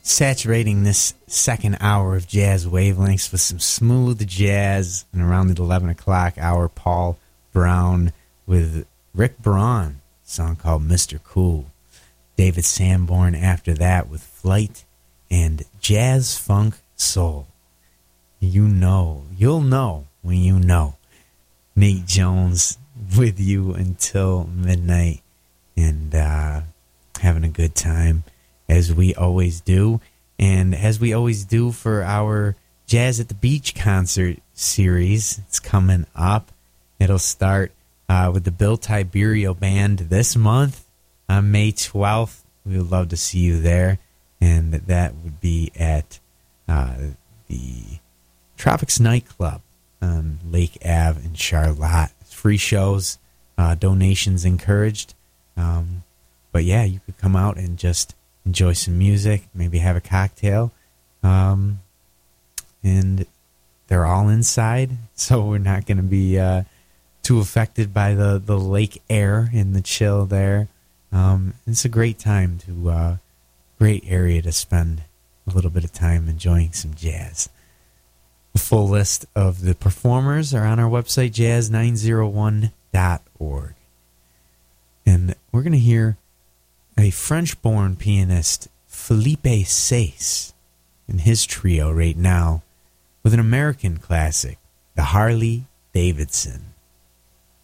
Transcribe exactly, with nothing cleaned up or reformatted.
saturating this second hour of Jazz Wavelengths with some smooth jazz. And around the eleven o'clock hour, Paul Brown with Rick Braun, a song called Mister Cool. David Sanborn after that with Flight and Jazz Funk Soul. You know, you'll know when you know. Nate Jones with you until midnight and uh, having a good time as we always do. And as we always do for our Jazz at the Beach concert series, it's coming up. It'll start uh, with the Bill Tiberio Band this month on May twelfth. We would love to see you there. And that would be at uh, the Tropics Nightclub on Lake Ave in Charlotte. Free shows, uh, donations encouraged. Um, but yeah, you could come out and just enjoy some music, maybe have a cocktail. Um, and they're all inside, so we're not going to be uh, too affected by the, the lake air and the chill there. Um, it's a great time to, uh, great area to spend a little bit of time enjoying some jazz. The full list of the performers are on our website, jazz nine oh one dot org. And we're going to hear a French-born pianist, Philippe Saisse, and his trio right now with an American classic, the Harley Davidson.